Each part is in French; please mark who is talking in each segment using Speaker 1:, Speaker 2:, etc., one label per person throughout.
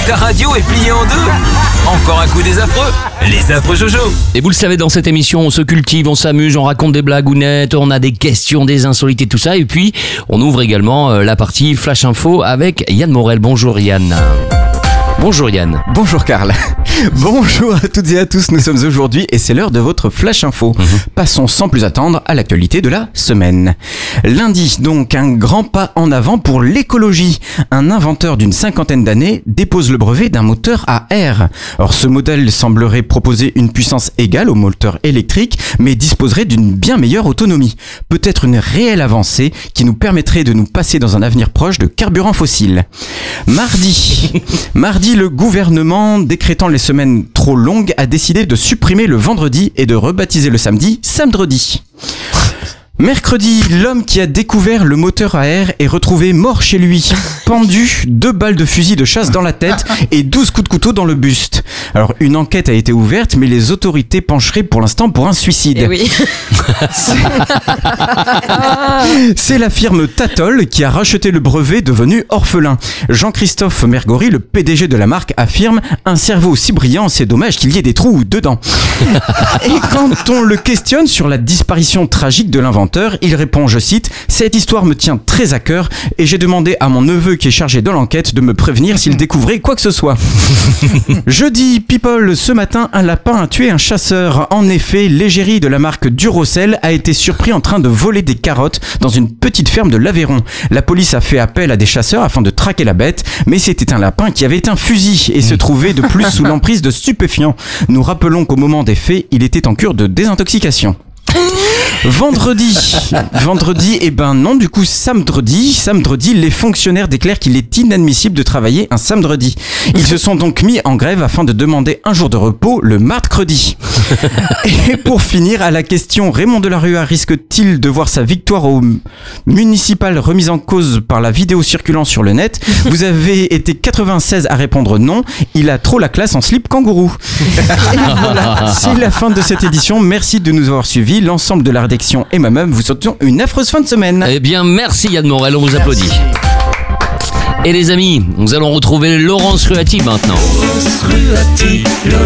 Speaker 1: Ta radio est pliée en deux. Encore un coup des affreux. Les affreux Jojo.
Speaker 2: Et vous le savez, dans cette émission, on se cultive, on s'amuse, on raconte des blagounettes, on a des questions, des insolites et tout ça. Et puis, on ouvre également la partie Flash Info avec Yann Morel. Bonjour Yann. Bonjour Yann.
Speaker 3: Bonjour Karl. Bonjour à toutes et à tous, nous sommes aujourd'hui et c'est l'heure de votre Flash Info. Passons sans plus attendre à l'actualité de la semaine. Lundi, donc, un grand pas en avant pour l'écologie. Un inventeur d'une 50aine d'années dépose le brevet d'un moteur à air. Or, ce modèle semblerait proposer une puissance égale au moteur électrique, mais disposerait d'une bien meilleure autonomie. Peut-être une réelle avancée qui nous permettrait de nous passer dans un avenir proche de carburant fossile. Mardi, le gouvernement, décrétant les semaines trop longues, a décidé de supprimer le vendredi et de rebaptiser le samedi samedredi. Mercredi, l'homme qui a découvert le moteur à air est retrouvé mort chez lui, pendu, 2 balles de fusil de chasse dans la tête et 12 coups de couteau dans le buste. Alors, une enquête a été ouverte, mais les autorités pencheraient pour l'instant pour un suicide.
Speaker 4: Eh oui.
Speaker 3: C'est la firme Tatol qui a racheté le brevet devenu orphelin. Jean-Christophe Mergory, le PDG de la marque, affirme « Un cerveau si brillant, c'est dommage qu'il y ait des trous dedans ». Et quand on le questionne sur la disparition tragique de l'inventeur, il répond, je cite, « Cette histoire me tient très à cœur et j'ai demandé à mon neveu qui est chargé de l'enquête de me prévenir s'il découvrait quoi que ce soit. » Jeudi, People, ce matin, un lapin a tué un chasseur. En effet, l'égérie de la marque Durocell a été surpris en train de voler des carottes dans une petite ferme de l'Aveyron. La police a fait appel à des chasseurs afin de traquer la bête, mais c'était un lapin qui avait un fusil et se trouvait de plus sous l'emprise de stupéfiants. Nous rappelons qu'au moment des faits, il était en cure de désintoxication. Vendredi, eh ben non, du coup, samedi, les fonctionnaires déclarent qu'il est inadmissible de travailler un samedi. Ils se sont donc mis en grève afin de demander un jour de repos le mercredi. Et pour finir, à la question, Raymond Delarue risque-t-il de voir sa victoire au municipal remise en cause par la vidéo circulant sur le net? Vous avez été 96 à répondre non, il a trop la classe en slip kangourou. Et voilà, c'est la fin de cette édition, merci de nous avoir suivis. L'ensemble de la rédaction et moi-même vous souhaitons une affreuse fin de semaine.
Speaker 2: Eh bien, merci Yann Morel, on vous applaudit. Et les amis, nous allons retrouver Laurence Ruati maintenant.
Speaker 5: Laurence Ruati,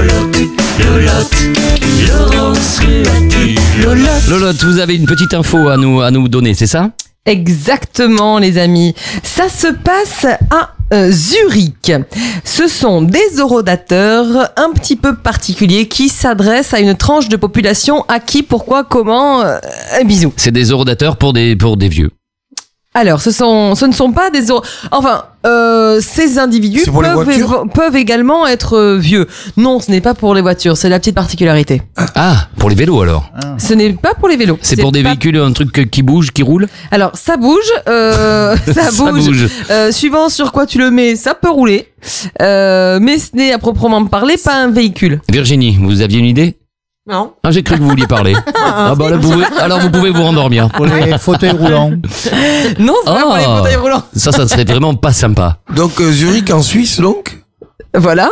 Speaker 5: Laurence Ruati,
Speaker 2: Lolotte, vous avez une petite info à nous donner, c'est ça?
Speaker 4: Exactement, les amis. Ça se passe à Zurich. Ce sont des orodateurs un petit peu particuliers qui s'adressent à une tranche de population à qui, pourquoi, comment, bisous.
Speaker 2: C'est des orodateurs pour des vieux.
Speaker 4: Alors, ce ne sont pas des ces individus peuvent également être vieux. Non, ce n'est pas pour les voitures, c'est la petite particularité.
Speaker 2: Ah, pour les vélos alors.
Speaker 4: Ce n'est pas pour les vélos.
Speaker 2: C'est pour des véhicules, un truc qui bouge, qui roule.
Speaker 4: Alors, ça bouge, ça bouge. Suivant sur quoi tu le mets, ça peut rouler. Mais ce n'est à proprement parler pas un véhicule.
Speaker 2: Virginie, vous aviez une idée?
Speaker 4: Non.
Speaker 2: Ah, j'ai cru que vous vouliez parler. Ah bah là, vous pouvez vous rendormir.
Speaker 6: Pour les fauteuils roulants.
Speaker 4: Non, c'est pas pour les fauteuils roulants.
Speaker 2: Ça serait vraiment pas sympa.
Speaker 7: Donc Zurich en Suisse, donc.
Speaker 4: Voilà.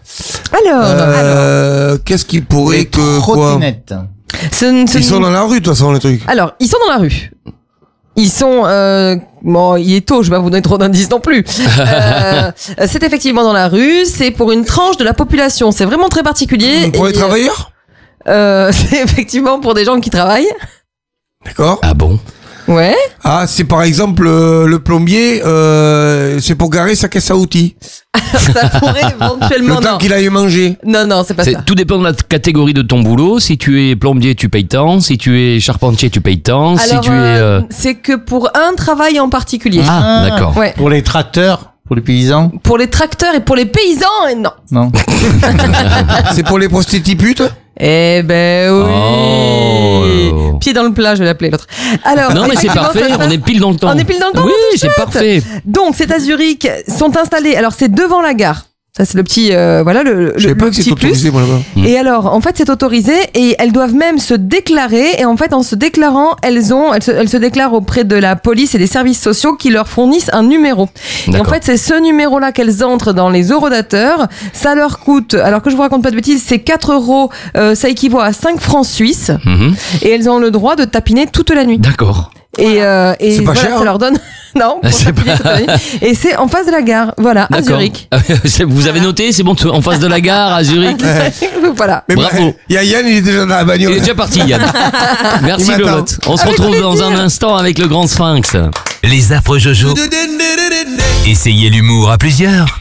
Speaker 4: Alors.
Speaker 7: Qu'est-ce qu'il pourrait que quoi? Ils sont dans la rue de toute façon les trucs.
Speaker 4: Alors, ils sont dans la rue. Ils sont bon, il est tôt, je vais pas vous donner trop d'indices non plus. C'est effectivement dans la rue, c'est pour une tranche de la population, c'est vraiment très particulier.
Speaker 7: Pour les travailleurs?
Speaker 4: C'est effectivement pour des gens qui travaillent.
Speaker 7: D'accord.
Speaker 2: Ah bon?
Speaker 4: Ouais.
Speaker 7: Ah, c'est par exemple le plombier, c'est pour garer sa caisse à outils.
Speaker 4: Ça pourrait éventuellement.
Speaker 7: Le temps qu'il aille manger.
Speaker 4: Non, c'est pas ça.
Speaker 2: Tout dépend de la catégorie de ton boulot. Si tu es plombier, tu payes tant. Si tu es charpentier, tu payes tant.
Speaker 4: Alors,
Speaker 2: si tu es.
Speaker 4: C'est que pour un travail en particulier.
Speaker 2: Ah, d'accord.
Speaker 4: Ouais.
Speaker 6: Pour les tracteurs, pour les paysans.
Speaker 4: Pour les tracteurs et pour les paysans, non.
Speaker 6: Non.
Speaker 7: C'est pour les prostituées.
Speaker 4: Eh ben oui.
Speaker 2: Oh.
Speaker 4: Pied dans le plat, je vais l'appeler l'autre. Alors,
Speaker 2: non mais c'est parfait, on est pile dans le temps.
Speaker 4: On est pile dans le temps.
Speaker 2: Oui, c'est
Speaker 4: chouette.
Speaker 2: parfait.
Speaker 4: Donc c'est à Zurich, sont installés. Alors c'est devant la gare. Ça c'est le petit voilà le petit plus. Et alors en fait c'est autorisé et elles doivent même se déclarer et en fait en se déclarant elles se déclarent auprès de la police et des services sociaux qui leur fournissent un numéro. Et en fait c'est ce numéro là qu'elles entrent dans les orodateurs. Ça leur coûte, alors que je vous raconte pas de bêtises, c'est 4 €, ça équivaut à 5 francs suisses et elles ont le droit de tapiner toute la nuit.
Speaker 2: D'accord.
Speaker 4: Et
Speaker 7: C'est pas
Speaker 4: voilà,
Speaker 7: cher,
Speaker 4: ça
Speaker 7: hein
Speaker 4: leur donne. Non, pour
Speaker 2: C'est
Speaker 4: s'appuyer toute la nuit. Et c'est en face de la gare, voilà, à
Speaker 2: D'accord.
Speaker 4: Zurich.
Speaker 2: Vous avez noté, c'est bon, en face de la gare à Zurich.
Speaker 4: Voilà.
Speaker 7: Mais
Speaker 2: Bravo.
Speaker 7: Yann, il est déjà dans la
Speaker 2: Il
Speaker 7: bagnole.
Speaker 2: est déjà parti, Yann. Merci,
Speaker 7: Il m'attend.
Speaker 2: Lolotte. On se retrouve dans un instant avec le Grand Sphinx.
Speaker 1: Les affreux Jojo. Essayez l'humour à plusieurs.